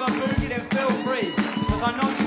a boogie, then feel free, because I know you